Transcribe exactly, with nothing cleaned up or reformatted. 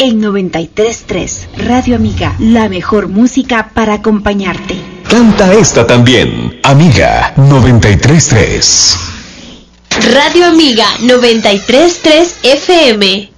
en noventa y tres punto tres. Radio Amiga, la mejor música para acompañarte. Canta esta también, Amiga noventa y tres punto tres. Radio Amiga noventa y tres punto tres F M.